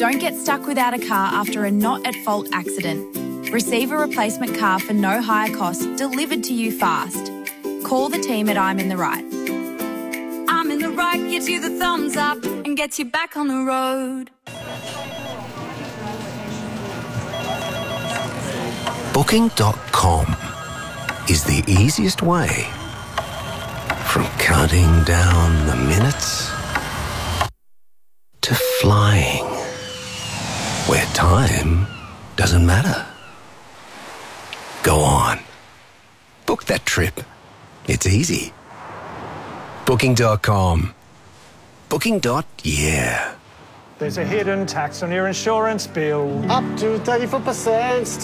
Don't get stuck without a car after a not-at-fault accident. Receive a replacement car for no higher cost, delivered to you fast. Call the team at I'm in the Right. I'm in the Right gives you the thumbs up and gets you back on the road. Booking.com is the easiest way from counting down the minutes to flying where time doesn't matter. Go on. Book that trip. It's easy. Booking.com. Booking.yeah. There's a hidden tax on your insurance bill. Up to 34%.